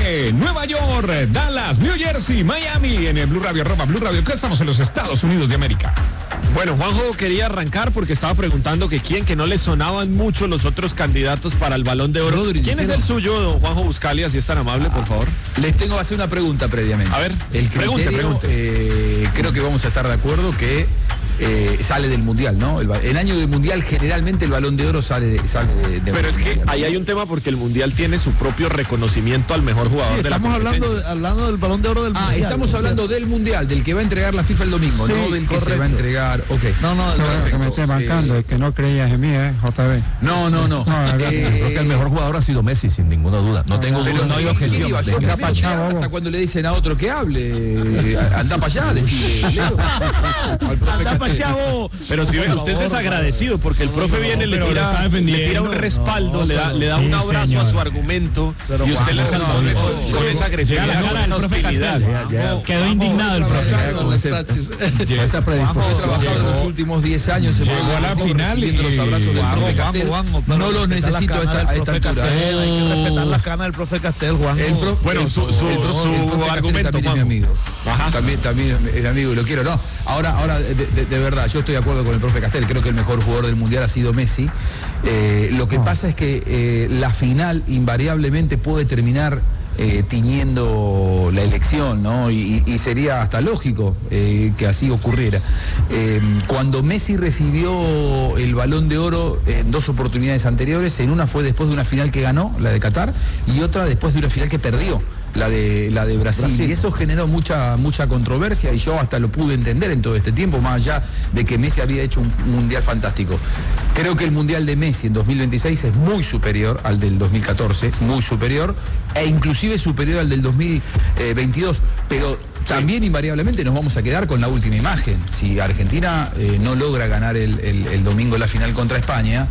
de Nueva York, Dallas, New Jersey, Miami, en el Blue Radio, Blue Radio, que estamos en los Estados Unidos de América. Bueno, Juanjo quería arrancar porque estaba preguntando que no le sonaban mucho los otros candidatos para el Balón de Oro. Rodri, ¿Quién es el suyo, don Juanjo Buscalia, si es tan amable, por favor? Les tengo que hacer una pregunta previamente. A ver, el criterio, pregunte. Creo que vamos a estar de acuerdo que sale del Mundial, ¿no? En año de Mundial generalmente el Balón de Oro sale de Pero es que ahí hay un tema porque el Mundial tiene su propio reconocimiento al mejor jugador de la competencia. Estamos hablando del Balón de Oro del Mundial. Estamos hablando del Mundial, del que va a entregar la FIFA el domingo, sí, no del que se va a entregar. Ok. No, que me esté bancando, es que no creías en mí, JB. No. Creo que el mejor jugador ha sido Messi, sin ninguna duda. No tengo duda. No hay objeción. Hasta cuando le dicen a otro que hable, anda para allá, decide, Leo. Anda para allá vos. Pero si ve, usted es desagradecido porque el profe viene, le tira un respaldo, le da un abrazo a su argumento y usted le salva con esa agresividad, con esa hostilidad. Quedó indignado el profe. Con esa predisposición. He trabajado en los últimos 10 años, llegó a la final y los abrazos del profe Castel. No los necesito a esta altura. Hay que respetar las canas del profe Castel, Juan. Bueno, su argumento, también es mi amigo. También es mi amigo y lo quiero. No, ahora de verdad, yo estoy de acuerdo con el profe Castel. Creo que el mejor jugador del Mundial ha sido Messi. Lo que pasa es que la final invariablemente puede terminar tiñendo la elección, ¿no? Y sería hasta lógico que así ocurriera. Cuando Messi recibió el Balón de Oro en 2 oportunidades anteriores, en una fue después de una final que ganó, la de Qatar, y otra después de una final que perdió, la de Brasil. Y eso generó mucha controversia y yo hasta lo pude entender en todo este tiempo, más allá de que Messi había hecho un mundial fantástico. Creo que el mundial de Messi en 2026 es muy superior al del 2014, muy superior, e inclusive superior al del 2022, pero también invariablemente nos vamos a quedar con la última imagen. Si Argentina no logra ganar el domingo la final contra España,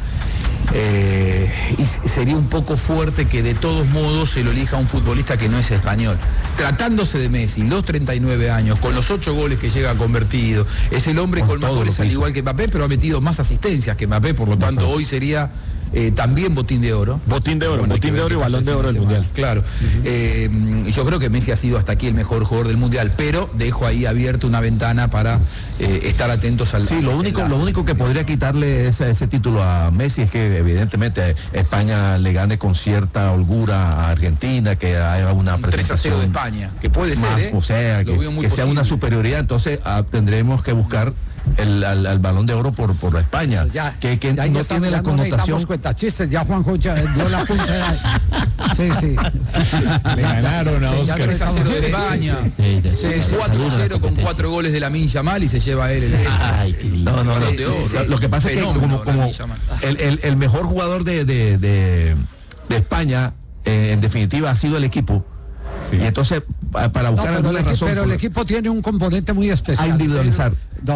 y sería un poco fuerte que de todos modos se lo elija a un futbolista que no es español. Tratándose de Messi, los 39 años, con los 8 goles que llega convertido, es el hombre con más goles al igual que Mbappé, pero ha metido más asistencias que Mbappé, por lo tanto hoy sería también botín de oro. Botín de oro y Balón de Oro del Mundial. Claro. Y yo creo que Messi ha sido hasta aquí el mejor jugador del Mundial, pero dejo ahí abierta una ventana para estar atentos al... Sí, lo único que podría quitarle ese título a Messi es que evidentemente España le gane con cierta holgura a Argentina, que haya una presentación 3-0 de España, que puede ser, o sea, que sea una superioridad, entonces tendremos que buscar al Balón de Oro por España, ya no tiene la connotación. Chistes, ya Juanjo dio la punta. Sí. Le ganaron a Oscar. 3-0 de España. 4-0 con 4 goles de Lamine Yamal y se lleva él No. Lo que pasa es que como el mejor jugador de España, en definitiva, ha sido el equipo. Sí. Y entonces, para buscar alguna razón... Pero el equipo tiene un componente muy especial. A individualizar.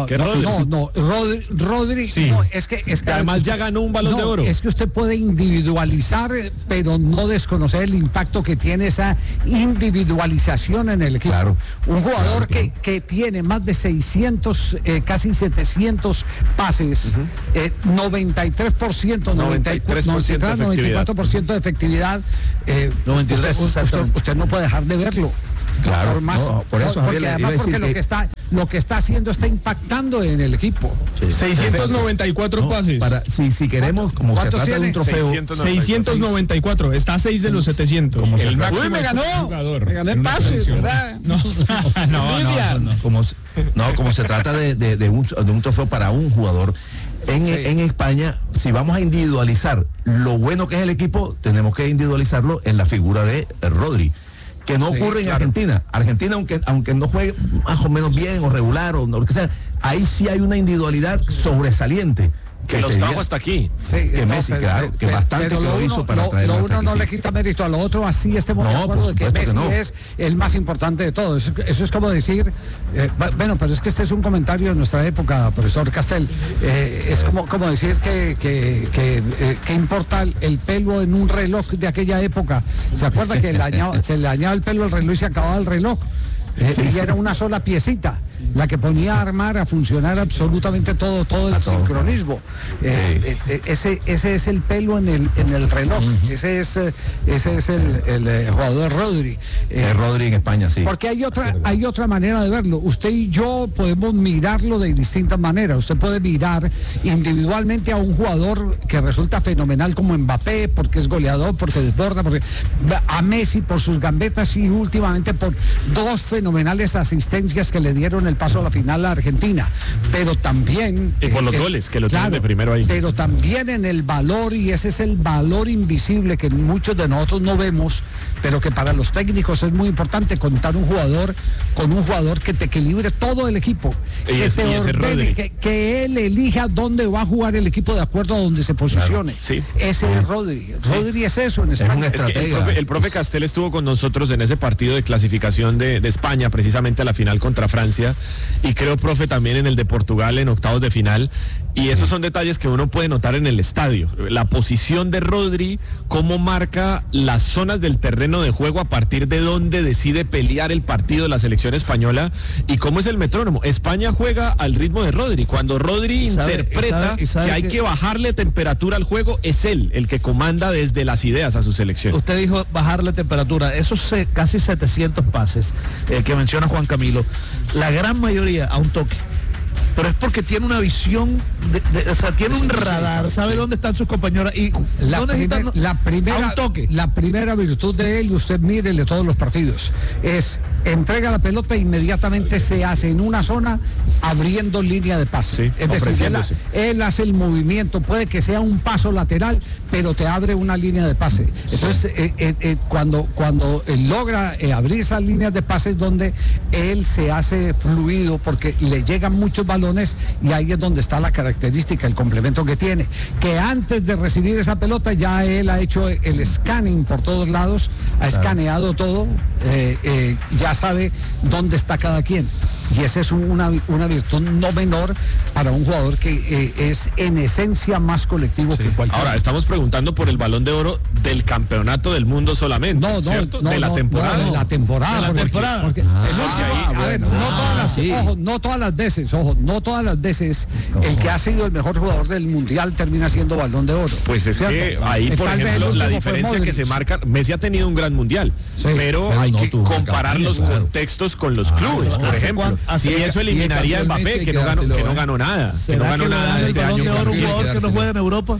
Rodri, sí. Es que además ya ganó un Balón de Oro. Es que usted puede individualizar, pero no desconocer el impacto que tiene esa individualización en el equipo. Claro. Un jugador que tiene más de 600, casi 700 pases, 93%, 94% de efectividad. 93%. Usted no puede dejar de verlo. Claro, por eso lo que está haciendo está impactando en el equipo. Sí. 694 pases. Si queremos, como se trata de un trofeo, 694, está a 6 de los 700. El máximo me ganó el pase, ¿verdad? No. Como se trata de un trofeo para un jugador. En España, si vamos a individualizar lo bueno que es el equipo, tenemos que individualizarlo en la figura de Rodri, que no ocurre en Argentina. Argentina, aunque no juegue más o menos bien o regular o lo que sea, ahí sí hay una individualidad sobresaliente. Que los trajo hasta aquí. Sí, que Messi, claro, que bastante que lo hizo para traerlo. Lo uno no le quita mérito a lo otro, así estemos de acuerdo de que Messi es el más importante de todos. Eso es como decir, bueno, pero es que este es un comentario de nuestra época, profesor Castel. Es como decir que importa el pelo en un reloj de aquella época. ¿Se acuerda que se le dañaba el pelo al reloj y se acababa el reloj? Y era una sola piecita. la que ponía a armar, a funcionar absolutamente todo el sincronismo. Ese es el pelo en el reloj. Ese es el jugador Rodri. Rodri en España, sí. Porque hay otra manera de verlo. Usted y yo podemos mirarlo de distintas maneras. Usted puede mirar individualmente a un jugador que resulta fenomenal como Mbappé, porque es goleador, porque desborda, porque a Messi por sus gambetas y últimamente por 2 fenomenales asistencias que le dieron el paso a la final a Argentina. Pero también... Y por los goles, que lo tienen de primero ahí. Pero también en el valor, y ese es el valor invisible que muchos de nosotros no vemos, pero que para los técnicos es muy importante contar con un jugador que te equilibre todo el equipo, que te ordene, que él elija dónde va a jugar el equipo de acuerdo a donde se posicione. Claro, sí. Ese es Rodri. Rodri es eso en España. Es que el profe Castel estuvo con nosotros en ese partido de clasificación de España, precisamente a la final contra Francia, y creo, profe, también en el de Portugal en octavos de final. Y esos son detalles que uno puede notar en el estadio. La posición de Rodri, cómo marca las zonas del terreno de juego a partir de donde decide pelear el partido de la selección española, y cómo es el metrónomo. España juega al ritmo de Rodri. Cuando Rodri interpreta que hay que bajarle temperatura al juego, es él el que comanda desde las ideas a su selección. Usted dijo bajarle temperatura. Esos casi 700 pases que menciona Juan Camilo, la gran mayoría a un toque. Pero es porque tiene una visión, o sea, tiene un radar, sabe dónde están sus compañeros y la primera virtud de él, y usted mírele todos los partidos, es entrega la pelota e inmediatamente se hace en una zona abriendo línea de pase. Sí, es decir, él hace el movimiento, puede que sea un paso lateral, pero te abre una línea de pase. Entonces, cuando él logra abrir esas líneas de pase es donde él se hace fluido, porque le llegan muchos balones, y ahí es donde está la característica, el complemento que tiene, que antes de recibir esa pelota ya él ha hecho el scanning por todos lados, ha escaneado todo, ya sabe dónde está cada quien, y esa es una virtud no menor para un jugador que es en esencia más colectivo que cualquiera. Ahora, estamos preguntando por el Balón de Oro del campeonato del mundo solamente, de la temporada. De la temporada. No todas las veces el que ha sido el mejor jugador del mundial termina siendo Balón de Oro. Pues es que ahí, por ejemplo, la diferencia que se marca, Messi ha tenido un gran mundial, pero hay que comparar los contextos con los clubes, por ejemplo. Si eso eliminaría a Mbappé, que no ganó nada. Que no ganó nada este año. ¿Un jugador que no juega en Europa?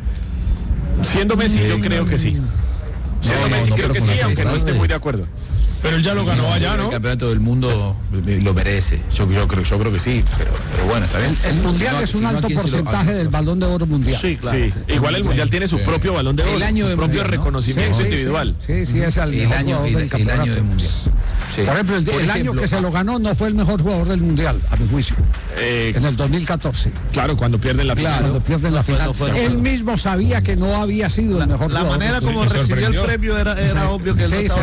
Siendo Messi, yo creo que sí. Siendo Messi, creo que sí, aunque no esté muy de acuerdo. Pero él ya lo ganó allá, ¿no? El campeonato del mundo lo merece. Yo creo que sí, pero bueno, está bien. El mundial es un alto porcentaje del Balón de Oro mundial. Sí, claro. Sí. Igual el mundial tiene su propio Balón de Oro, su propio reconocimiento individual. Sí, es el año del mundial. Sí. Por ejemplo, el año que se lo ganó no fue el mejor jugador del mundial, a mi juicio. En el 2014. Claro, cuando pierden la final. Él mismo sabía que no había sido el mejor jugador. La manera como recibió el premio era obvio que él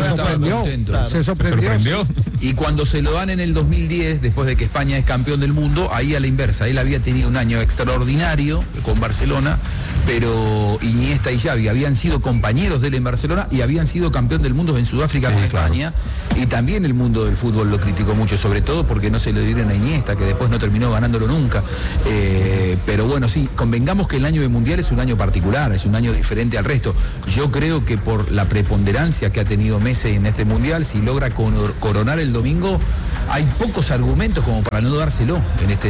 se sorprendió. Y cuando se lo dan en el 2010, después de que España es campeón del mundo, ahí a la inversa, él había tenido un año extraordinario con Barcelona, pero Iniesta y Xavi habían sido compañeros de él en Barcelona y habían sido campeón del mundo en Sudáfrica con España, y también el mundo del fútbol lo criticó mucho, sobre todo porque no se lo dieron a Iniesta, que después no terminó ganándolo nunca. Pero bueno, sí, convengamos que el año de Mundial es un año particular, es un año diferente al resto. Yo creo que por la preponderancia que ha tenido Messi en este Mundial, si logra coronar el domingo, hay pocos argumentos como para no dárselo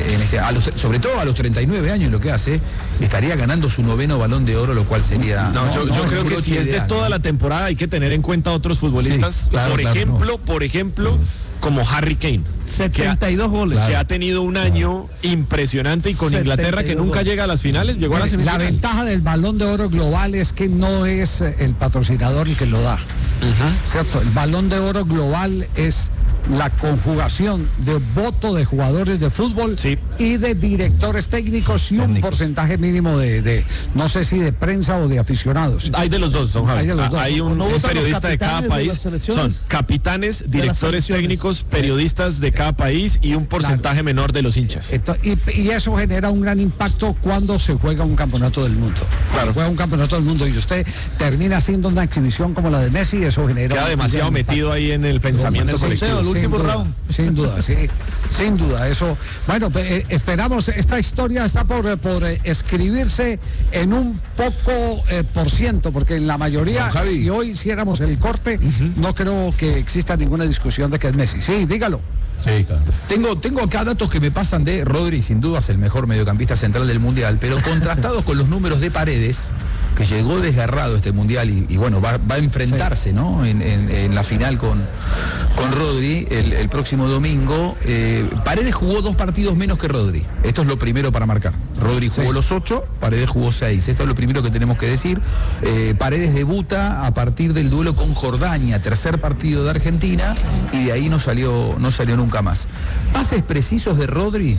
sobre todo a los 39 años, lo que hace, estaría ganando su 9º Balón de Oro, lo cual sería... Yo creo que si es de toda la temporada hay que tener en cuenta otros futbolistas, por ejemplo, como Harry Kane. 72 goles. Que ha tenido un año impresionante, y con Inglaterra, que nunca llega a las finales, llegó a la semifinal. La ventaja del Balón de Oro global es que no es el patrocinador el que lo da. ¿Cierto? El Balón de Oro global es la conjugación de voto de jugadores de fútbol y de directores técnicos y un porcentaje mínimo de no sé si de prensa o de aficionados. Hay de los dos, don Javi. Hay un periodista de cada país, son capitanes, directores técnicos, periodistas de cada país y un porcentaje menor de los hinchas. Y eso genera un gran impacto cuando se juega un campeonato del mundo. Claro. Juega un campeonato del mundo y usted termina haciendo una exhibición como la de Messi, eso genera... Queda demasiado metido ahí en el pensamiento colectivo. último round. Sin duda, sí, sin duda, eso. Bueno, esperamos, esta historia está por escribirse en un poco por ciento, porque en la mayoría, si hoy hiciéramos el corte, no creo que exista ninguna discusión de que es Messi. Sí, dígalo. Sí, claro. Tengo acá datos que me pasan de Rodri, sin duda es el mejor mediocampista central del Mundial, pero contrastados con los números de Paredes, que llegó desgarrado este Mundial y bueno, va a enfrentarse, ¿no? en la final con Rodri el próximo domingo. Paredes jugó 2 partidos menos que Rodri. Esto es lo primero para marcar. Rodri jugó los 8, Paredes jugó 6. Esto es lo primero que tenemos que decir. Paredes debuta a partir del duelo con Jordania, tercer partido de Argentina, y de ahí no salió nunca más. Pases precisos de Rodri,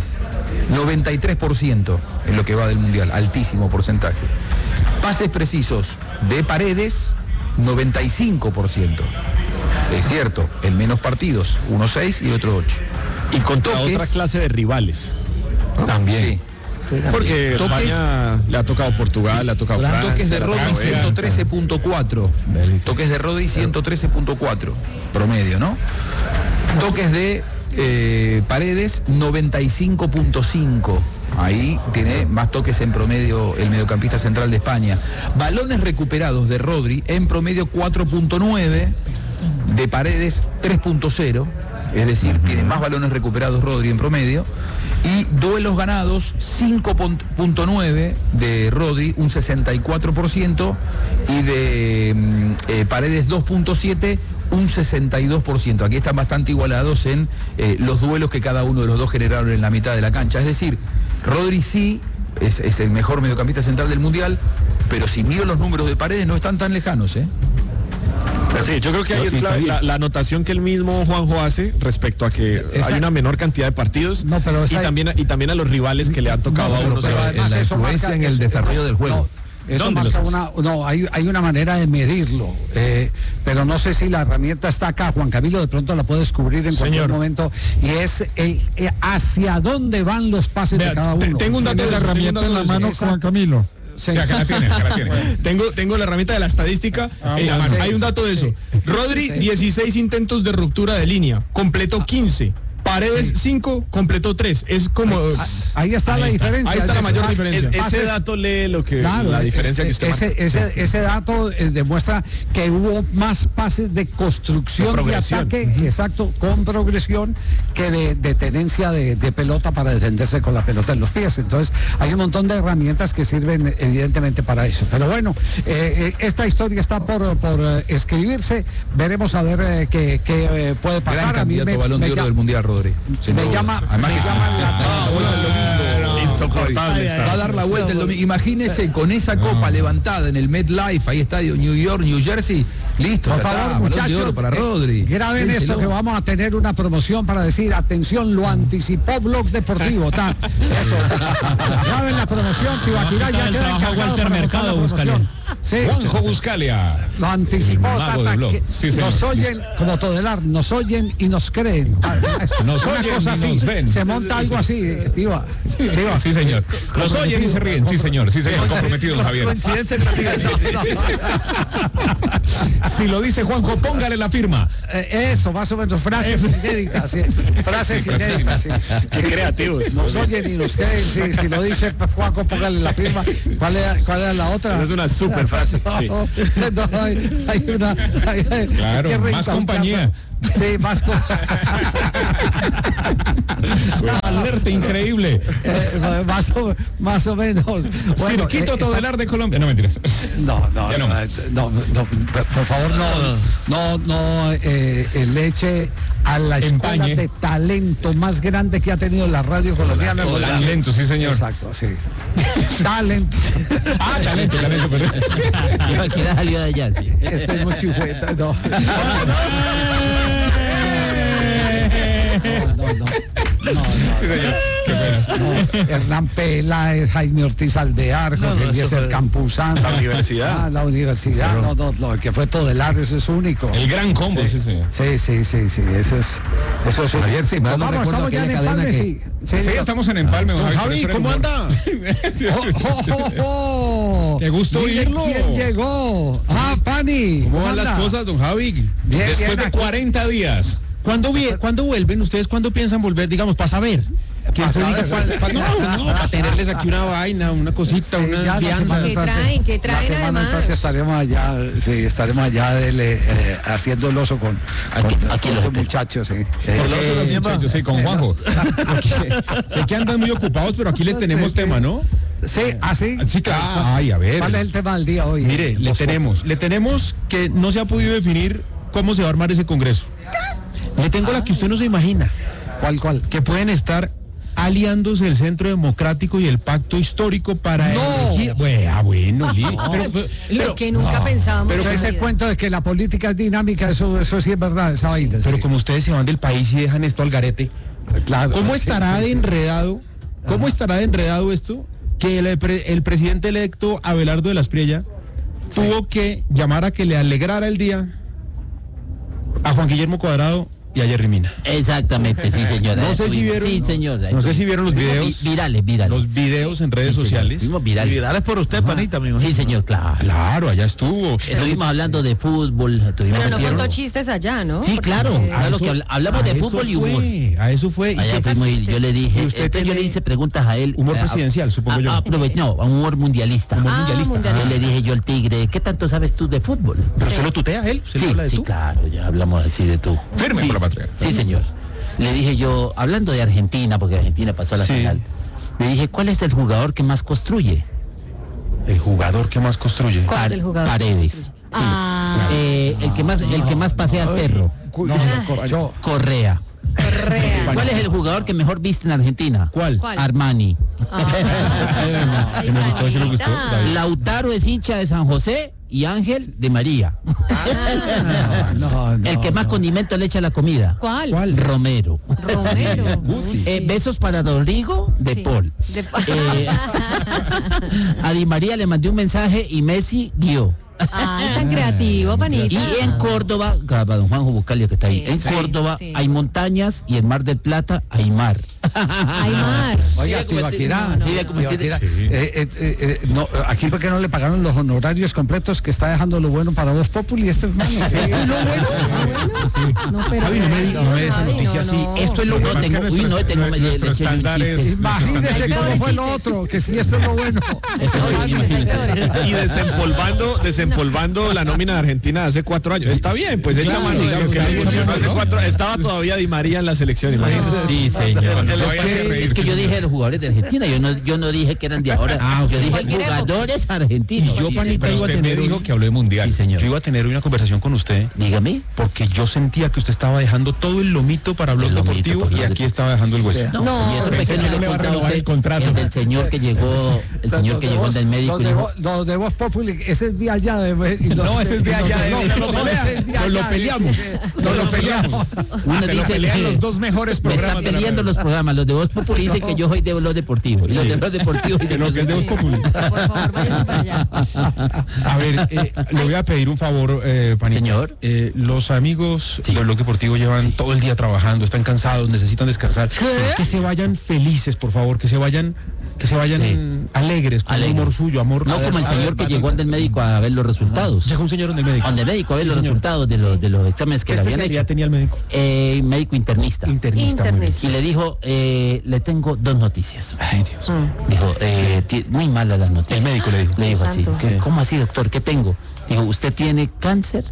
93% en lo que va del Mundial, altísimo porcentaje. Pases precisos de Paredes, 95%. Es cierto, en menos partidos, uno 6 y el otro 8. Y contra otra clase de rivales. También. Sí. Porque España le ha tocado Portugal, le ha tocado Francia. Toques de Rodri 113.4. Toques de Rodri 113.4. Promedio, ¿no? Toques de Paredes 95.5. Ahí tiene más toques en promedio el mediocampista central de España. Balones recuperados de Rodri en promedio 4.9, de Paredes 3.0, es decir, tiene más balones recuperados Rodri en promedio. Y duelos ganados 5.9 de Rodri, un 64%, y de Paredes 2.7, un 62%. Aquí están bastante igualados en los duelos que cada uno de los dos generaron en la mitad de la cancha. Es decir, Rodri sí es el mejor mediocampista central del Mundial, pero si miro los números de Paredes no están tan lejanos, ¿eh? Sí, yo creo que ahí es la anotación que el mismo Juanjo hace respecto a que hay una menor cantidad de partidos, y también a los rivales que le han tocado a unos. En la influencia en el desarrollo del juego. Eso marca hay una manera de medirlo, pero no sé si la herramienta está acá. Juan Camilo de pronto la puede descubrir en cualquier momento, y es hacia dónde van los pases de cada uno. Tengo un dato de la herramienta en la mano, Juan Camilo. Sí. Acá la tiene. Tengo la herramienta de la estadística. Hay un dato de eso. Rodri, 16 intentos de ruptura de línea, completó 15. Paredes 5, completó 3. Es como... Ahí está la diferencia. Ahí está la mayor diferencia. Ese dato lee lo que... Claro, la diferencia que usted marca. Ese dato demuestra que hubo más pases de construcción de ataque, exacto, con progresión, que de tenencia de pelota para defenderse con la pelota en los pies. Entonces, hay un montón de herramientas que sirven evidentemente para eso. Pero bueno, esta historia está por escribirse. Veremos a ver qué puede pasar. Gran candidato Balón de Oro del Mundial, Rodri. Me llama insoportable. Va a dar la vuelta el domingo. Imagínese con esa copa levantada en el MetLife, ahí estadio New York, New Jersey. Listo, por favor, muchachos, para Rodri. Graben esto, que vamos a tener una promoción para decir, atención, lo anticipó Blog Deportivo. Eso. Graben la promoción, Tibaquirá ya queda encargado para Mercado, Buscalia. Sí. Juanjo Buscalia. Lo anticipó, Tata, sí, nos oyen, como Todelar, nos oyen y nos creen. Nos oyen cosa así, nos ven. Se monta algo así, Tiba. Sí, señor. Nos oyen y se ríen, sí, señor. Comprometido, don Javier. Si lo dice Juanjo, póngale la firma. Eso, más o menos, frases inéditas. Frases inéditas. Qué creativos. Nos oyen y nos creen. Si lo dice Juanjo, póngale la firma. ¿Cuál era la otra? Es una super frase. Sí. No, hay una. Claro, más compañía. Sí, más alerta increíble. Más o menos. Bueno, Circuito Todelar de Colombia. No, mentiras. No, por favor, no le eche a la escuela de talento más grande que ha tenido la radio colombiana. Talento, sí, señor. Exacto, sí. Talento. Talento, perdón. Aquí la salió de allá, sí. Este es muy chihueta, no. Sí, señor. Hernán Peláez, Jaime Ortiz Alvear, Jorge Eliezer Campuzano. La universidad. La universidad, el que fue Todelar, ese es único. El gran combo, sí. Sí, eso es. Ayer sí, más no recuerdo aquella cadena que... Sí, estamos en Empalme, don Javi, ¿cómo anda? Qué gusto oírlo. ¿Quién llegó? Pani. ¿Cómo van las cosas, don Javi? Bien, después de 40 días. ¿Cuándo vuelven? ¿Ustedes cuándo piensan volver? Digamos, para saber. Que para tenerles aquí una vaina, una cosita, una vianda. ¿Qué traen la semana además? estaremos allá haciendo el oso con los muchachos. Sí, con Juanjo. Sé que andan muy ocupados, pero aquí les tenemos tema, ¿no? Sí, así. Sí, claro. Ay, a ver. ¿Cuál es el tema del día hoy? Mire, le tenemos que no se ha podido definir cómo se va a armar ese congreso. Le tengo la que usted no se imagina. ¿Cuál? Que pueden estar aliándose el Centro Democrático y el Pacto Histórico para elegir. Bueno, Lo que nunca pensábamos. Pero ese cuento de que la política es dinámica, eso sí es verdad, esa vaina. Pero como ustedes se van del país y dejan esto al garete, claro, ¿cómo estará de enredado? ¿Cómo estará de enredado esto? Que el presidente electo Abelardo de la Espriella tuvo que llamar a que le alegrara el día a Juan Guillermo Cuadrado y a Jerry Mina. Exactamente, sí, señora. No sé si vieron. Sí, señora. No sé si vieron los videos. Virales. Los videos en redes sociales. Virales por usted, panita, amigo. Sí, señor, claro. Claro, allá estuvo. Estuvimos hablando de fútbol. Pero no contó chistes allá, ¿no? Sí, claro. Hablamos de fútbol y humor. A eso fue. Allá fuimos y yo le dije. Entonces yo le hice preguntas a él. Humor presidencial, supongo yo. No, a humor mundialista. Yo le dije yo al tigre, ¿qué tanto sabes tú de fútbol? ¿Pero se lo tutea a él? Sí, claro, ya hablamos así de tú. Firme por la patria. Sí, señor. Le dije yo, hablando de Argentina, porque Argentina pasó a la final, le dije, ¿cuál es el jugador que más construye? ¿El jugador que más construye? ¿Cuál es el jugador? Paredes. Sí. El que más pasea al perro. Correa. ¿Cuál es el jugador que mejor viste en Argentina? ¿Cuál? Armani. Me gustó. Lautaro es hincha de San José y Ángel de María. El que más condimento le echa a la comida. ¿Cuál? Romero. Romero. Besos para Rodrigo de Paul. A Di María le mandé un mensaje y Messi guió. Tan creativo, panita. Y en Córdoba, para don Juanjo Buscalia que está ahí, en Córdoba hay montañas y en Mar del Plata hay mar. Hay mar. Oiga, Tibaquirá, aquí porque no le pagaron los honorarios completos que está dejando lo bueno para Voz Populi este hermano. Javi, no me des esa noticia así. Esto es lo bueno. Imagínese cómo fue lo otro, que si esto es lo bueno. Y desempolvando la nómina de Argentina de hace 4 años. Está bien, pues echa mano. Estaba todavía Di María en la selección, imagínate. Sí, señor. Es que yo dije los jugadores de Argentina, yo no dije que eran de ahora, yo dije jugadores argentinos. Yo, panita, usted me dijo que habló de mundial. Sí, señor. Yo iba a tener una conversación con usted. Dígame. Porque yo sentía que usted estaba dejando todo el lomito para Blog Deportivo y aquí estaba dejando el hueso. No, y eso pequeño le contaba usted el del señor que llegó, del médico. Lo de Voz Populi, ese es de allá. No, ese es de allá. Nos lo peleamos. Uno dice que los dos mejores programas. Me están peleando los programas. Los de Voz Populi dicen que yo soy de Blog Deportivo. Y los de Blog Deportivo dicen que es de Voz Populi. Por favor, váyanse para allá. A ver, le voy a pedir un favor, panita. Señor. Los amigos del Blog Deportivo llevan todo el día trabajando, están cansados, necesitan descansar. Que se vayan felices, por favor, que se vayan alegres, con humor suyo, amor. No como el señor que llegó del médico a ver los resultados. Llegó un señor del médico. Donde el médico a ver los resultados de los exámenes que le habían hecho. ¿Qué tenía el médico? Médico internista. Y le dijo, le tengo 2 noticias. Ay, Dios. Dijo, muy malas las noticias. El médico le dijo. Le dijo así. ¿Cómo así, doctor? ¿Qué tengo? Dijo, usted tiene cáncer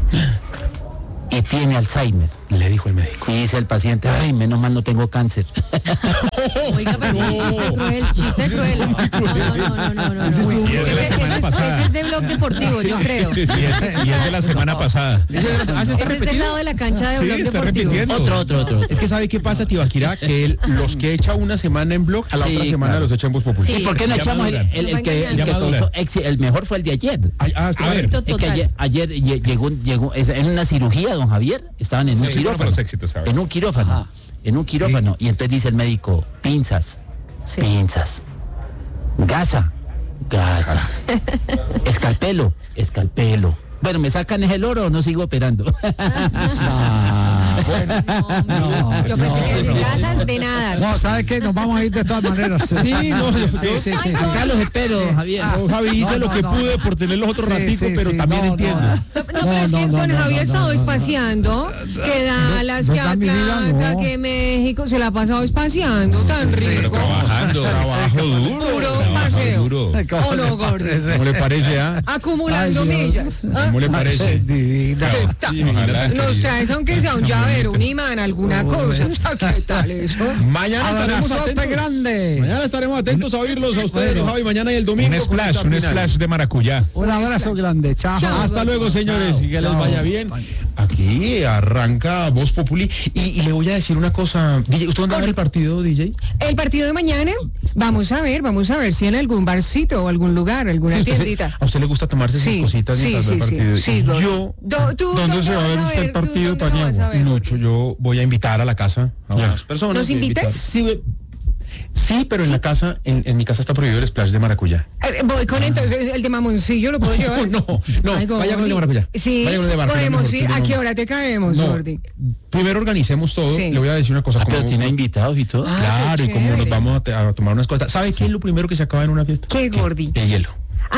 y tiene Alzheimer. Le dijo el médico. Y dice el paciente, ay, menos mal no tengo cáncer. Oiga, pero chiste cruel. No. Ese es de Blog Deportivo, yo creo. Y es de la semana pasada. Ese es del lado de la cancha de Blog Deportivo. Otro. Es que ¿sabe qué pasa, Tibaquirá? Que los que echa una semana en Blog, a la otra semana los echa en Voz Populi. ¿Y por qué no echamos el que causó el mejor fue el de ayer? Es que ayer llegó en una cirugía, don Javier, estaban en un quirófano. En un quirófano. Y entonces dice el médico, pinzas. Gasa. Escalpelo. Bueno, ¿me sacan el oro o no sigo operando? Yo pensé que de casas de nada. No, ¿sabes qué? Nos vamos a ir de todas maneras. Sí, no, Sí. Acá los espero, Javier. Javi, hice lo que pude por tenerlos otro ratico, pero también entiendo. No, pero es que con Javier estaba espaciando, que Dallas, que Atlanta, que México, se la ha pasado espaciando, tan rico. Trabajo duro. Puro paseo. Duro. ¿O no, gordo? ¿Cómo le parece, Acumulando millas. ¿Cómo le parece? Nos traes aunque sea un llavero, un imán, alguna cosa. ¿Qué tal eso? Mañana estaremos atentos. Grande. Mañana estaremos atentos a oírlos a ustedes, Javi, mañana y el domingo. Un splash de maracuyá. Un abrazo grande, chao. Hasta luego, señores, y que les vaya bien. Aquí arranca Voz Populi y le voy a decir una cosa. DJ, ¿usted dónde va el partido, DJ? El partido de mañana, vamos a ver si en algún barcito o algún lugar, alguna tiendita. ¿A usted le gusta tomarse sus cositas mientras ve el partido? Sí. ¿Dónde se va a ver usted el partido, Paniagua? Lucho, yo voy a invitar a la casa a unas personas. ¿Nos invitas? Sí, pero en la casa, en mi casa está prohibido el splash de maracuyá. Voy con entonces el de mamoncillo, ¿lo puedo llevar? No, vaya con el de maracuyá. Sí, podemos, sí. ¿A qué hora te caemos, Gordi? Primero organicemos todo. Le voy a decir una cosa. Pero tiene invitados y todo. Claro, y como nos vamos a tomar unas cosas. ¿Sabe qué es lo primero que se acaba en una fiesta? ¿Qué, Gordi? El hielo.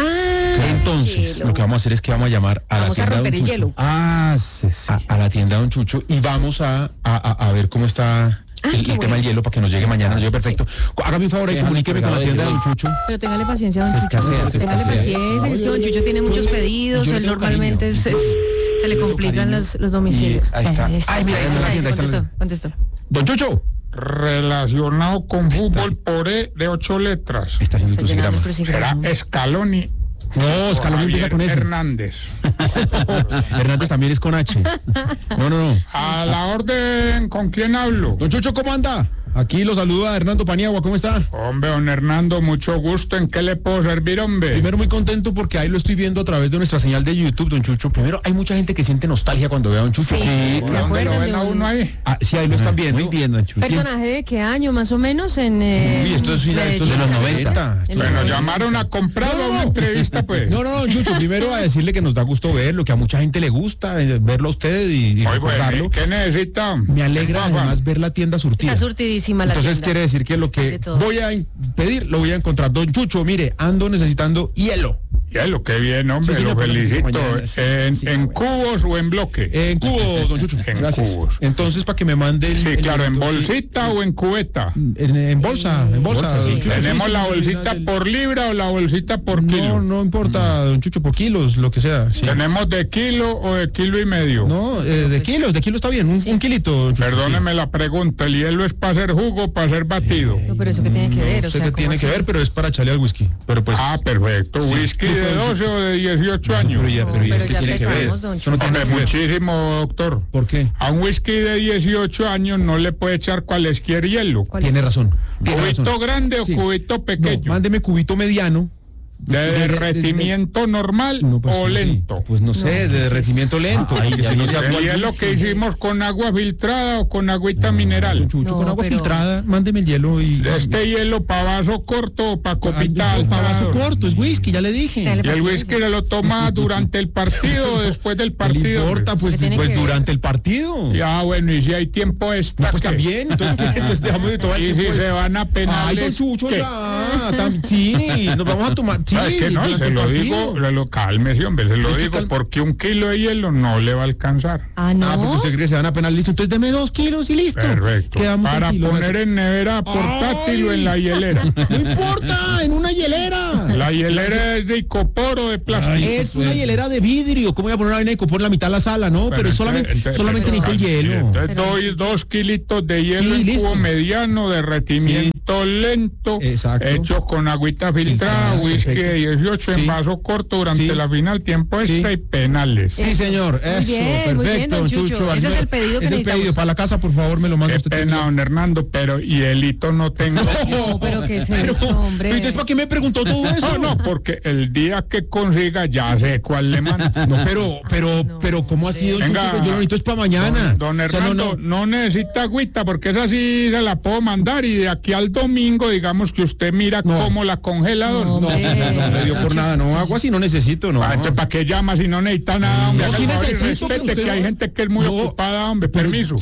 Entonces, lo que vamos a hacer es que vamos a llamar a la tienda de Don Chucho. Hielo. Sí. A la tienda de Don Chucho y vamos a ver cómo está el tema del hielo para que nos llegue mañana. Nos llegue perfecto. Hágame un favor y comuníqueme con la tienda de Don Chucho. Pero téngale paciencia, Don Chucho. Téngale paciencia, es que Don Chucho tiene muchos pedidos, él normalmente se le complican los domicilios. Ahí está. Ay, mira, ahí está la tienda. Contestó. Don Chucho. Relacionado con fútbol por E de 8 letras. Está haciendo el crucigrama. Será Scaloni. No, Scaloni empieza con S. Hernández. Hernández también es con H. No. A la orden, ¿con quién hablo? Don Chucho, ¿cómo anda? Aquí lo saluda Hernando Paniagua, ¿cómo está? Hombre, don Hernando, mucho gusto. ¿En qué le puedo servir, hombre? Primero, muy contento porque ahí lo estoy viendo a través de nuestra señal de YouTube, don Chucho. Primero, hay mucha gente que siente nostalgia cuando ve a don Chucho. Sí, ¿se acuerdan de uno ahí? Sí, ahí lo están viendo. Muy bien, don Chucho. ¿Personaje de qué año, más o menos? En esto es de los 90. Bueno, llamaron a comprar una entrevista, pues. No, don Chucho, primero a decirle que nos da gusto verlo, que a mucha gente le gusta verlo a usted y recordarlo. ¿Qué necesita? Me alegra además ver la tienda surtida. Está surtidísima la tienda. Entonces quiere decir que lo que voy a pedir lo voy a encontrar. Don Chucho, mire, ando necesitando hielo. Hielo, qué bien, hombre, Sí, lo señor, felicito. mañana, ¿En cubos o en bloque? En cubos, don Chucho. En Gracias. cubos. Entonces, para que me mande Sí, claro, ¿en entonces, bolsita o en cubeta? En bolsa, sí. don Chucho. ¿Tenemos Sí, la sí, bolsita sí, por libra o la bolsita por kilo? No importa, don Chucho, por kilos, lo que sea. Sí. ¿Tenemos de kilo o de kilo y medio? No, de kilo está bien, un kilito. Don Chucho, Perdóneme la pregunta, ¿el hielo es para hacer jugo o para hacer batido? No, pero eso que tiene que ver, No sé qué tiene que ver, pero es para echarle al whisky. Pero pues, Perfecto. Sí. ¿Whisky de 12 o de 18 años? pero ya es que tiene que ver. empezamos, don Eso no tiene Hombre, que ver. muchísimo, doctor. ¿Por qué? A un whisky de 18 años no le puede echar cualesquier hielo. Tiene razón. ¿Cubito grande o Sí. cubito pequeño? No, mándeme cubito mediano. ¿De derretimiento normal pues, o lento? Pues no sé, de derretimiento lento. porque si no se ¿El hielo que hicimos con agua filtrada o con agüita mineral? Chucho, No, con agua pero- filtrada, mándeme el hielo y... ¿Este hielo para vaso corto o para copita alta? Para vaso corto, es whisky, ya le dije. Dale, ¿Y el whisky se lo toma durante el partido o después del No le partido? importa, pues, Eso tiene pues que ver. durante el partido. Ya, bueno, y si hay tiempo extra, No, pues ¿qué? también, entonces, ¿qué? Entonces dejamos de tomar Y el si tiempo se ese. van a Ay, penales, don Chucho, ¿qué? sí, nos vamos a tomar, sí, ¿Sabe qué? No, durante se el lo partido. digo, cálmese, hombre, se lo Estoy digo, porque un kilo de hielo no le va a alcanzar. Ah, no. Porque usted cree que se van a penal, listo, entonces deme 2 kilos y listo. Perfecto. Quedamos Para tranquilos. poner en nevera portátil o en la hielera. No importa, en una hielera. La hielera es de icopor o de plástico. Es una hielera de vidrio. ¿Cómo voy a poner una vaina de icopor en la mitad de la sala? No, pero es solamente necesito el hielo. Entonces doy 2 kilitos de hielo Sí, en listo. cubo mediano, derretimiento lento, Exacto. hecho con agüita filtrada, whisky perfecto. de 18 Sí. en vaso corto durante Sí. la final, tiempo extra Sí. y penales. Sí, señor. Eso, bien, muy bien, perfecto, don Chucho. Ese es el pedido que Es el necesitamos. pedido. Para la casa, por favor, me lo manda Qué usted. pena, don Hernando, pero hielito no tengo. No, pero ¿qué es eso, hombre? Entonces, ¿para qué me preguntó todo eso? No, porque el día que consiga ya sé cuál le mando. No, pero, ¿cómo ha sido? Venga. Yo lo necesito es para mañana. Don O sea, Hernando, no necesita agüita porque esa sí se la puedo mandar y de aquí al el domingo, digamos que usted mira cómo la congelador. No me dio por nada, no, agua si no necesito, no. Entonces, ¿para qué llama si no necesita nada, hombre? No, si necesito, respete que hay gente que es muy ocupada, hombre, permiso.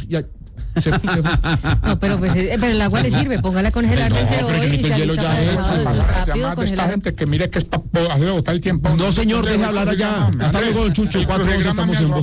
No, pero el agua le sirve, póngala a congelar desde hoy y se rápido con esta gente que mire que es para hacerlo botar el tiempo. No, señor, deje hablar allá. Hasta luego, Chucho. 4 estamos en